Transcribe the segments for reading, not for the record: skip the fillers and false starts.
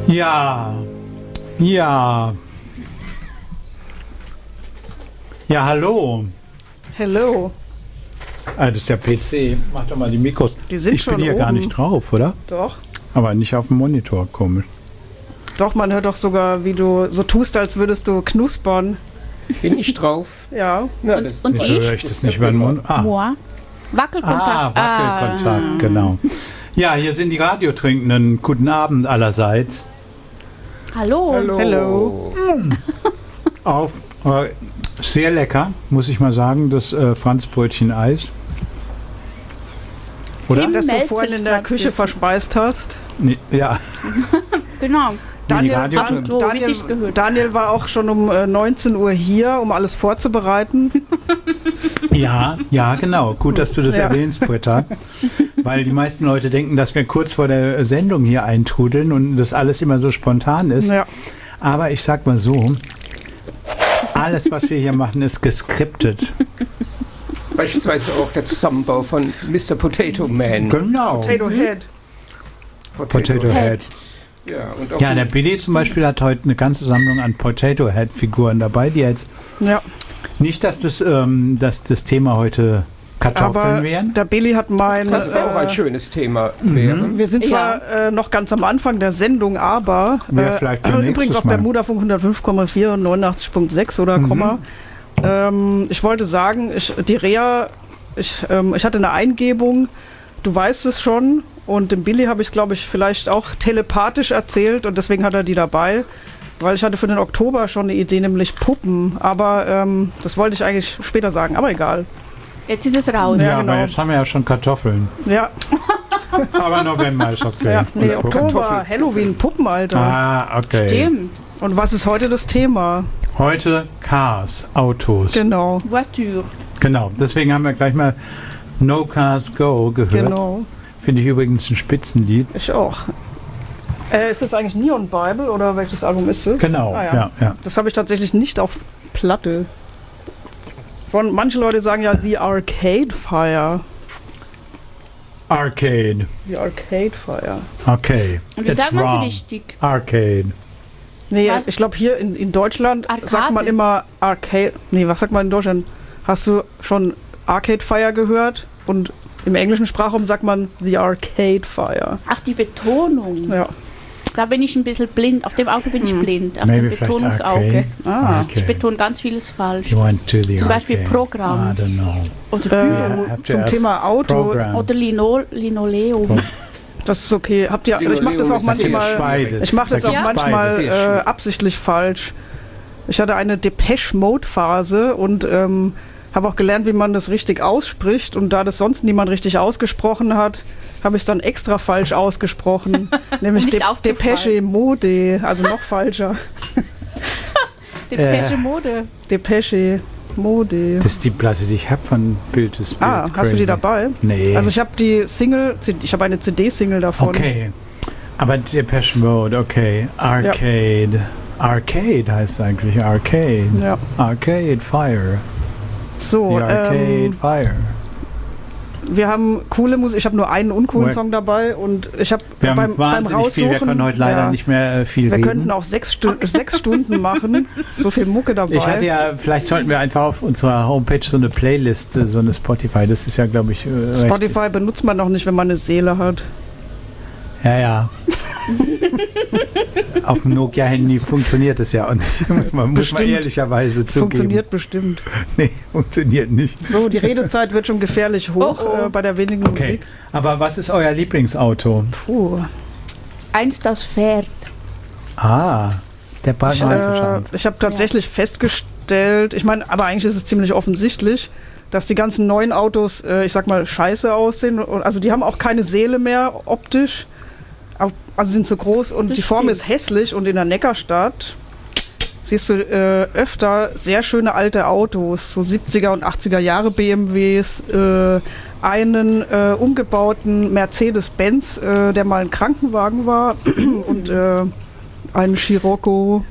Ja, ja. Ja, hallo. Hello. Das ist der PC. Mach doch mal die Mikros. Die sind ich schon bin hier oben. gar nicht drauf, oder? Doch. Aber nicht auf dem Monitor, komisch. Doch, man hört doch sogar, wie du so tust, als würdest du knuspern. Bin ich drauf? Ja. Ja, Und Wieso ich? höre ich das nicht über den Mund? Moi. Wackelkontakt. Wackelkontakt, genau. Ja, hier sind die Radiotrinkenden. Guten Abend allerseits. Hallo. Hello. Auf sehr lecker, muss ich mal sagen, das Franzbrötchen Eis. Oder? Tim Das du meldet vorhin sich in der grad Küche dürfen. verspeist hast. Nee, ja. Genau. Die Daniel, Radio- Klo, wie sich's gehört. Daniel war auch schon um 19 Uhr hier, um alles vorzubereiten. Ja, ja, genau. Gut, dass du das Ja. erwähnst, Britta. Weil die meisten Leute denken, dass wir kurz vor der Sendung hier eintrudeln und das alles immer so spontan ist. Ja. Aber ich sag mal so, alles, was wir hier machen, ist geskriptet. Beispielsweise auch der Zusammenbau von Mr. Potato Man. Genau. Potato Head. Potato Head. Ja, und auch Ja, der Billy zum Beispiel hat heute eine ganze Sammlung an Potato Head Figuren dabei, die jetzt Ja. nicht, dass das Thema heute Kartoffeln Aber wären. der Billy hat mein... was auch ein schönes Thema wäre. wir sind zwar noch ganz am Anfang der Sendung, aber Wäre vielleicht beim übrigens nächstes auf Mal. Bermudafunk 105,4 und 89,6 oder Komma. Ich wollte sagen, die Rea, ich hatte eine Eingebung, du weißt es schon, und dem Billy habe ich, glaube ich, vielleicht auch telepathisch erzählt und deswegen hat er die dabei, weil ich hatte für den Oktober schon eine Idee, nämlich Puppen, aber das wollte ich eigentlich später sagen, aber egal. Jetzt ist es raus. Ja, Ja, genau. aber jetzt haben wir ja schon Kartoffeln. Ja, Aber November ist okay. ja nee, Oder Oktober, Kartoffeln. Halloween, Puppen, Alter. Ah, okay. Stimmt. Und was ist heute das Thema? Heute Cars, Autos. Genau, Voiture. Genau, deswegen haben wir gleich mal No Cars Go gehört. genau. Finde ich übrigens ein Spitzenlied. Ich auch. Ist das eigentlich Neon Bible oder welches Album ist es? Genau, Ah, ja, ja. Das habe ich tatsächlich nicht auf Platte. Manche Leute sagen ja The Arcade Fire. Arcade. The Arcade Fire. Okay. Und wie It's sagt man wrong. so richtig? Arcade. Nee, Was? ich glaube hier in Deutschland Arcade. sagt man immer Arcade. Nee, was sagt man in Deutschland? Hast du schon Arcade Fire gehört? Und im englischen Sprachraum sagt man The Arcade Fire. Ach, die Betonung. Ja. Da bin ich ein bisschen blind. Auf dem Auge bin ich blind. Auf Maybe dem vielleicht Betonungsauge. Arcade. Ich betone ganz vieles falsch. You went to the Zum Beispiel arcade. Programm. I don't know. Oder Yeah, have to Zum ask Thema Auto. Program. Oder Linoleum. Das ist okay. Habt ihr? Ich mache das auch Da gibt's manchmal. beides. Ich mache das Da auch gibt's manchmal beides. Sehr schön. absichtlich falsch. Ich hatte eine Depeche-Mode-Phase und habe auch gelernt, wie man das richtig ausspricht. Und da das sonst niemand richtig ausgesprochen hat, habe ich es dann extra falsch ausgesprochen. Nämlich nicht aufzufallen. Depeche-Mode, also noch falscher. Depeche Mode. Depeche-Mode. Das ist die Platte, die ich habe von Bild to Spirit. Ah, hast du die Crazy. dabei? Nee. Also ich habe die Single, ich habe eine CD-Single davon. Okay. Aber Depeche Mode, okay. Arcade. Arcade heißt eigentlich Arcade. Ja. Arcade Fire. So, The Arcade Fire. wir haben coole Musik. Ich habe nur einen uncoolen Work. Song dabei und ich habe Wir beim haben wahnsinnig viel. Wir Raussuchen, können heute leider ja, nicht mehr viel Wir reden. könnten auch 6 Stunden machen. So viel Mucke dabei. Ich hatte ja, vielleicht sollten wir einfach auf unserer Homepage so eine Playlist, so eine Spotify. Das ist ja, glaube ich, recht. Spotify benutzt man noch nicht, wenn man eine Seele hat. Ja, ja. Auf dem Nokia-Handy funktioniert es ja auch nicht. Muss man Bestimmt. ehrlicherweise zugeben. Funktioniert bestimmt. Nee, funktioniert nicht. So, die Redezeit wird schon gefährlich hoch Oh, oh. bei der wenigen Okay, Musik. aber was ist euer Lieblingsauto? Puh. Eins, das fährt. Ah, ist der Balkenautoschanz. Ich habe tatsächlich festgestellt, ich meine, aber eigentlich ist es ziemlich offensichtlich, dass die ganzen neuen Autos, ich sag mal, scheiße aussehen. Also die haben auch keine Seele mehr optisch. Also sind zu groß und Das die Form stimmt. ist hässlich. Und in der Neckarstadt siehst du öfter sehr schöne alte Autos, so 70er und 80er Jahre BMWs, einen umgebauten Mercedes-Benz, der mal ein Krankenwagen war und einen Scirocco.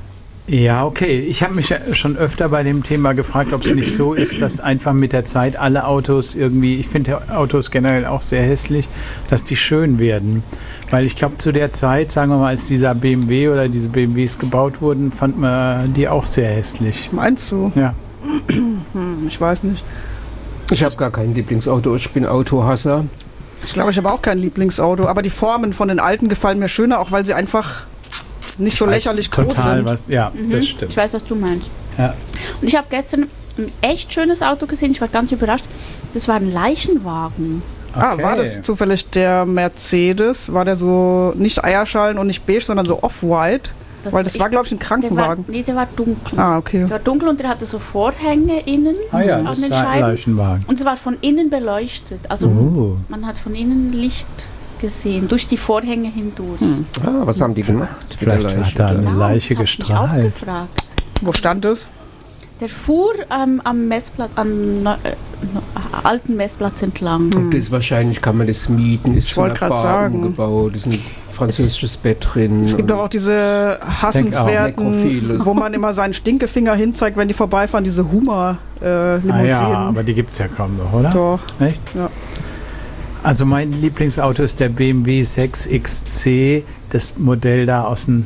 Ja, okay. Ich habe mich ja schon öfter bei dem Thema gefragt, ob es nicht so ist, dass einfach mit der Zeit alle Autos irgendwie, ich finde Autos generell auch sehr hässlich, dass die schön werden. Weil ich glaube, zu der Zeit, sagen wir mal, als dieser BMW oder diese BMWs gebaut wurden, fand man die auch sehr hässlich. Meinst du? Ja. Ich weiß nicht. Ich habe gar kein Lieblingsauto, ich bin Autohasser. Ich glaube, ich habe auch kein Lieblingsauto, aber die Formen von den alten gefallen mir schöner, auch weil sie einfach nicht so lächerlich groß Total sind. was, ja, das stimmt. Ich weiß, was du meinst. Ja. Und ich habe gestern ein echt schönes Auto gesehen. Ich war ganz überrascht. Das war ein Leichenwagen. Ah, Okay. war das zufällig der Mercedes? War der so nicht Eierschalen und nicht beige, sondern so off-white? Weil das war, glaube ich, ein Krankenwagen. Der war dunkel. Ah, okay. Der war dunkel und der hatte so Vorhänge innen Ah ja, an das den ist ein Scheiben. Leichenwagen. Und es war von innen beleuchtet. Also Oh. man hat von innen Licht gesehen, durch die Vorhänge hindurch. Ah, was haben die gemacht? mit der Vielleicht hat Leiche da da? eine Ja, Leiche das hat mich auch gestrahlt. gefragt. Wo stand es? Der fuhr am Messplatz, alten Messplatz entlang. Und das wahrscheinlich kann man das mieten, ist Ich wollte nach grad Bar sagen. umgebaut, ist ein französisches Bett drin. Es gibt doch auch diese hassenswerten, Nekrophiles. wo man immer seinen Stinkefinger hinzeigt, wenn die vorbeifahren, diese Hummer-Limousinen. Ah ja, aber die gibt es ja kaum noch, oder? Doch. Echt? Ja. Also mein Lieblingsauto ist der BMW 6XC, das Modell da aus dem...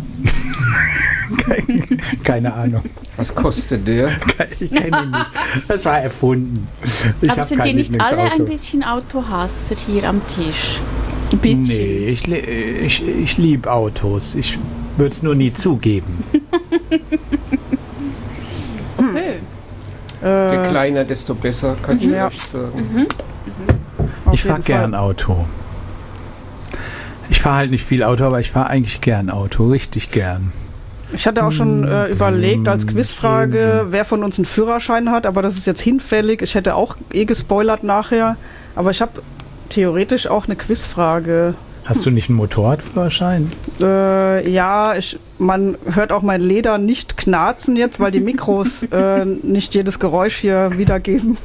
Keine Ahnung. Was kostet der? Ich kenne ihn nicht. Das war erfunden. Ich Aber hab sind kein wir nicht alle Lieblingsauto. ein bisschen Autohasser hier am Tisch? Ein bisschen. Nee, ich liebe Autos. Ich würde es nur nie zugeben. Okay. Je kleiner, desto besser, kann ich Ja. echt sagen. Auf Ich fahre jeden gern Fall. Auto. Ich fahre halt nicht viel Auto, aber ich fahre eigentlich gern Auto. Richtig gern. Ich hatte auch schon überlegt als Quizfrage, wer von uns einen Führerschein hat, aber das ist jetzt hinfällig. Ich hätte auch gespoilert nachher, aber ich habe theoretisch auch eine Quizfrage. Hast du nicht einen Motorradführerschein? Ja, man hört auch mein Leder nicht knarzen jetzt, weil die Mikros nicht jedes Geräusch hier wiedergeben.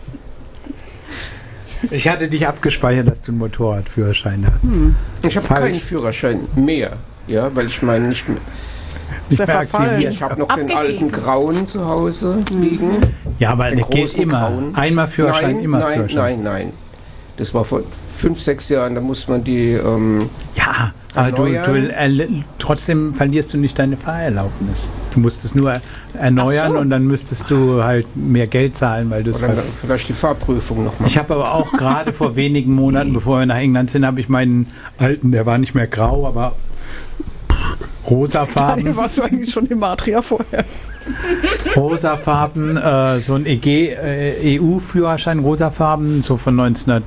Ich hatte dich abgespeichert, dass du einen Motorradführerschein hast. Ich habe Falsch. keinen Führerschein mehr. Ja, weil ich meine nicht mehr. Nicht Ist mehr ja verfallen. aktiviert. Ich habe noch den Abgegeben. alten grauen zu Hause liegen. Ja, aber Den der geht großen immer. grauen. Einmal Führerschein, immer nein, Führerschein. Nein. Das war vor 5, 6 Jahren, da muss man die. Ja, aber Erneuern. trotzdem verlierst du nicht deine Fahrerlaubnis. Du musst es nur erneuern Ach so. und dann müsstest du halt mehr Geld zahlen, weil du es Oder vielleicht die Fahrprüfung noch machen. Ich habe aber auch gerade vor wenigen Monaten, bevor wir nach England sind, habe ich meinen alten, der war nicht mehr grau, aber rosafarben, Warst du eigentlich schon im Adria vorher? rosafarben, so ein EU-Führerschein, rosafarben, so von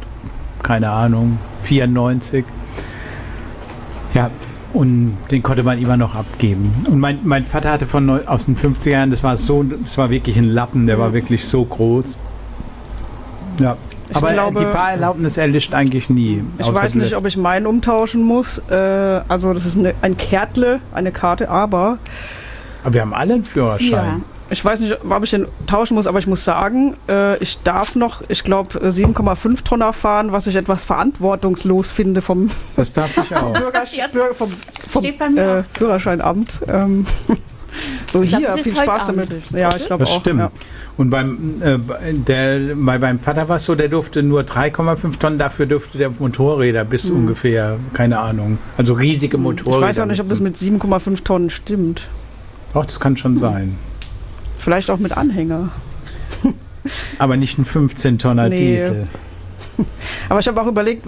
94. Ja, und den konnte man immer noch abgeben. Und mein Vater hatte aus den 50er Jahren, das war wirklich ein Lappen, der war wirklich so groß. Ja, aber glaube- die Fahrerlaubnis erlischt eigentlich nie. Ich weiß nicht, ob ich meinen umtauschen muss. Also das ist ein Kärtle, eine Karte, aber Aber wir haben alle einen Führerschein. Ja. ich weiß nicht, ob ich den tauschen muss, aber ich muss sagen, ich darf noch, ich glaube, 7,5 Tonner fahren, was ich etwas verantwortungslos finde vom, Das darf ich auch. Ja, vom steht bei mir auch. Führerscheinamt. So Ich glaub, hier, das ist viel heute Spaß damit. anders, Ja, oder? ich glaube Das auch. stimmt. Ja. Und beim Vater war es so, der durfte nur 3,5 Tonnen, dafür durfte der Motorräder bis ungefähr, keine Ahnung, also riesige Ich Motorräder. weiß auch nicht, ob das mit 7,5 Tonnen stimmt. Doch, das kann schon sein. Vielleicht auch mit Anhänger. Aber nicht ein 15-Tonner Nee. Diesel. Aber ich habe auch überlegt,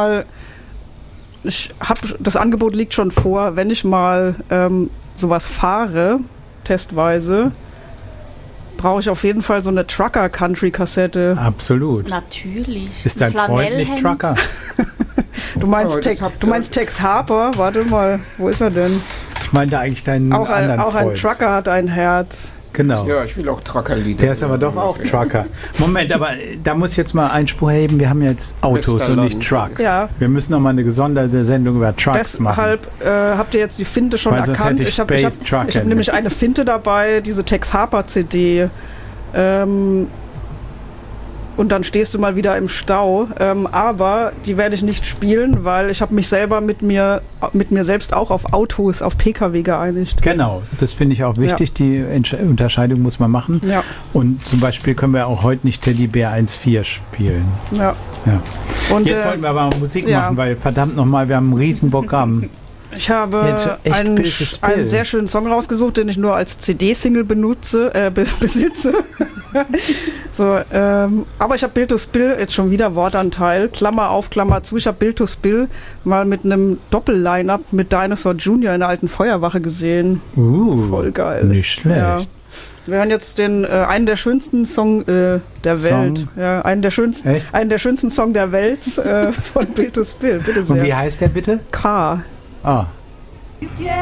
das Angebot liegt schon vor, wenn ich mal sowas fahre, testweise, brauche ich auf jeden Fall so eine Trucker-Country-Kassette. Absolut. Natürlich. Ist dein Freund nicht Flanellhemd. Trucker? Du meinst, Aber das habt du ihr- meinst Tex Harper? Warte mal, wo ist er denn? Ich meinte eigentlich deinen Auch anderen ein Freund. Trucker hat ein Herz. Genau. Ja, ich will auch Truckerlieder. Der ist aber doch auch Trucker. Moment, aber da muss ich jetzt mal Einspruch heben. Wir haben jetzt Autos und Westerland. nicht Trucks. Ja. Wir müssen noch mal eine gesonderte Sendung über Trucks machen. Deshalb habt ihr jetzt die Finte schon Weil sonst erkannt. hätte ich habe Space Trucker nämlich eine Finte dabei, diese Tex Harper CD. und dann stehst du mal wieder im Stau. Aber die werde ich nicht spielen, weil ich habe mich selber mit mir selbst auch auf Autos, auf Pkw geeinigt. Genau, das finde ich auch wichtig. Die Unterscheidung muss man machen. Ja. Und zum Beispiel können wir auch heute nicht Teddybär 1.4 spielen. Ja. Ja. Und, Jetzt wollten wir aber Musik ja. machen, weil verdammt nochmal, wir haben ein Riesen-Programm. Ich habe Jetzt echt einen sehr schönen Song rausgesucht, den ich nur als CD-Single besitze. So, aber ich habe Bild to Spill, jetzt schon wieder Wortanteil, Klammer auf, Klammer zu. Ich habe Bild to Spill mal mit einem Doppel-Line-Up mit Dinosaur Jr. in der alten Feuerwache gesehen. Voll geil. Nicht schlecht. Ja. Wir hören jetzt einen der schönsten Song der Welt. Ja, einen der schönsten Song der Welt von Bild to Spill. Bitte sehr. Und wie heißt der bitte? K. Ah.